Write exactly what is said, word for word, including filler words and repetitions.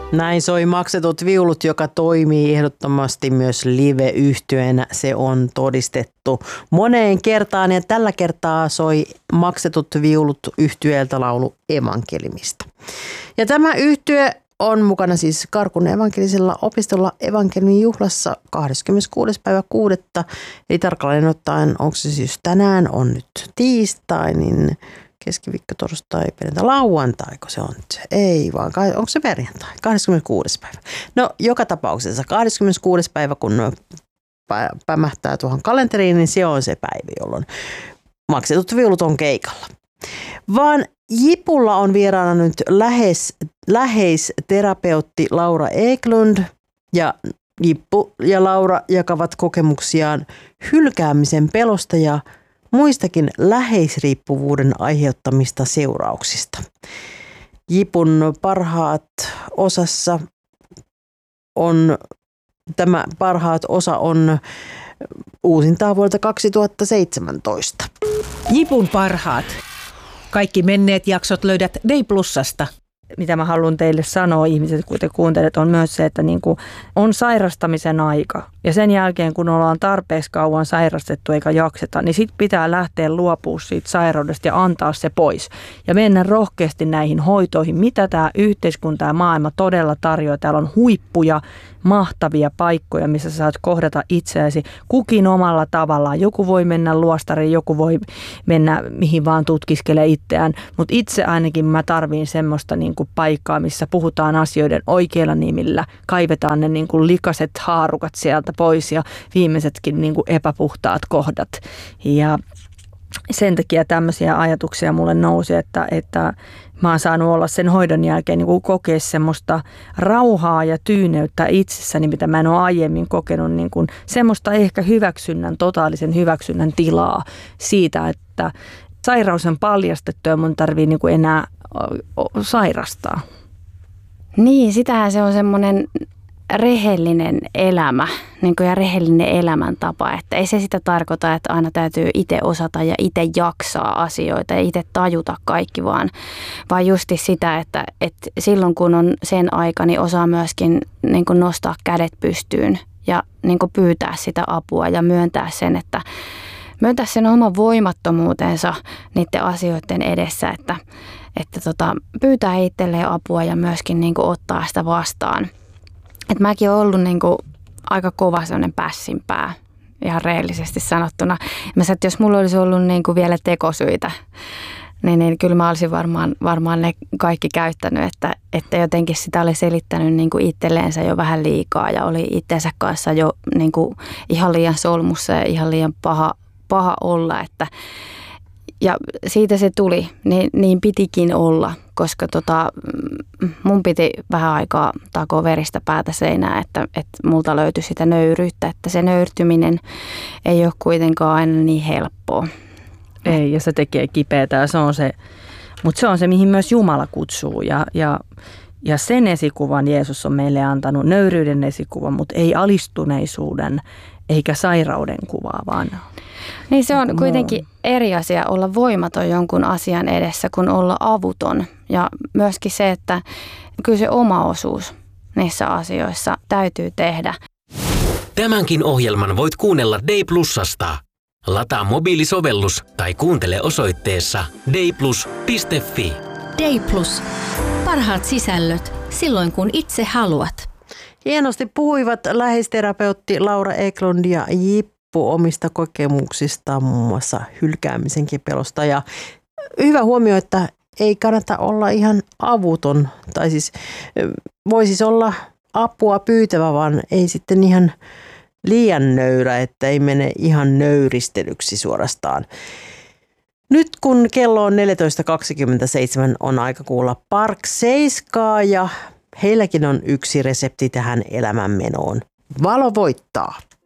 Näin soi Maksetut viulut, joka toimii ehdottomasti myös live-yhtyeenä. Se on todistettu moneen kertaan ja tällä kertaa soi Maksetut viulut -yhtyeeltä laulu Evankelimista. Ja tämä yhtye on mukana siis Karkun evankelisella opistolla evankeliumin juhlassa kahdeskymmeneskuudes päivä kuudetta. Eli tarkalleen ottaen, onko se siis tänään, on nyt tiistai, niin keskiviikko, torstai, perjantai, lauantai, kun se on se? Ei vaan, onko se perjantai? kahdeskymmeneskuudes päivä. No joka tapauksessa kahdeskymmeneskuudes päivä, kun pämähtää tuohon kalenteriin, niin se on se päivä, jolloin Maksetut viulut on keikalla. Vaan Jipulla on vieraana nyt lähes, läheisterapeutti Laura Eklund ja Jippu ja Laura jakavat kokemuksiaan hylkäämisen pelosta ja muistakin läheisriippuvuuden aiheuttamista seurauksista. Jipun parhaat osassa on, tämä parhaat osa on uusintaa vuodelta kaksituhattaseitsemäntoista. Jipun parhaat. Kaikki menneet jaksot löydät Day Plusasta. Mitä mä haluan teille sanoa, ihmiset, kun te kuuntelet, on myös se, että niin kuin on sairastamisen aika. Ja sen jälkeen, kun ollaan tarpeeksi kauan sairastettu eikä jakseta, niin sit pitää lähteä luopua siitä sairaudesta ja antaa se pois. Ja mennä rohkeasti näihin hoitoihin, mitä tämä yhteiskunta ja maailma todella tarjoaa. Täällä on huippuja, mahtavia paikkoja, missä saat kohdata itseäsi kukin omalla tavallaan. Joku voi mennä luostariin, joku voi mennä mihin vaan tutkiskelee itseään, mutta itse ainakin mä tarviin semmoista niin kuin paikkaa, missä puhutaan asioiden oikeilla nimillä, kaivetaan ne niin kuin likaset haarukat sieltä pois ja viimeisetkin niin kuin epäpuhtaat kohdat. Ja sen takia tämmöisiä ajatuksia mulle nousi, että, että mä oon saanut olla sen hoidon jälkeen niin kuin kokea semmoista rauhaa ja tyyneyttä itsessäni, mitä mä en ole aiemmin kokenut, niin kuin semmoista ehkä hyväksynnän, totaalisen hyväksynnän tilaa siitä, että sairaus on paljastettu ja mun tarvii niin kuin enää sairastaa. Niin, sitähän se on semmoinen rehellinen elämä niin kuin ja rehellinen elämäntapa, että ei se sitä tarkoita, että aina täytyy itse osata ja itse jaksaa asioita ja itse tajuta kaikki, vaan, vaan justi sitä, että, että silloin kun on sen aika, niin osaa myöskin niin kuin nostaa kädet pystyyn ja niin kuin pyytää sitä apua ja myöntää sen, että myöntää sen oman voimattomuutensa niiden asioiden edessä, että, että tota, pyytää itselleen apua ja myöskin niin kuin ottaa sitä vastaan. Et mäkin olen ollut niin kuin aika kova sellainen pässinpää, ihan rehellisesti sanottuna. Mä sanoin, että jos mulla olisi ollut niin kuin vielä tekosyitä, niin, niin kyllä mä olisin varmaan, varmaan ne kaikki käyttänyt, että, että jotenkin sitä oli selittänyt niin kuin itselleensä jo vähän liikaa ja oli itsensä kanssa jo niin kuin ihan liian solmussa ja ihan liian paha, paha olla. Että, ja siitä se tuli, niin, niin pitikin olla, koska tota, mun piti vähän aikaa takoa veristä päätä seinään, että, että multa löytyi sitä nöyryyttä, että se nöyrtyminen ei ole kuitenkaan aina niin helppoa. Ei, ja se tekee kipeätä ja se on se, mutta se on se, mihin myös Jumala kutsuu ja, ja, ja sen esikuvan Jeesus on meille antanut, nöyryyden esikuvan, mutta ei alistuneisuuden eikä sairauden kuvaa, vaan niin se on kuitenkin eri asia olla voimaton jonkun asian edessä kuin olla avuton. Ja myöskin se, että kyllä se oma osuus niissä asioissa täytyy tehdä. Tämänkin ohjelman voit kuunnella Day Plusasta. Lataa mobiilisovellus tai kuuntele osoitteessa dayplus piste fi. Day Plus. Parhaat sisällöt silloin kun itse haluat. Hienosti puhuivat läheisterapeutti Laura Eklund ja Jippu omista kokemuksistaan, muun muassa hylkäämisenkin pelosta. Ja hyvä huomio, että ei kannata olla ihan avuton, tai siis voi siis olla apua pyytävä, vaan ei sitten ihan liian nöyrä, että ei mene ihan nöyristelyksi suorastaan. Nyt kun kello on neljätoista kaksikymmentäseitsemän, on aika kuulla Park Seiskaa ja heilläkin on yksi resepti tähän elämänmenoon. Valo voittaa.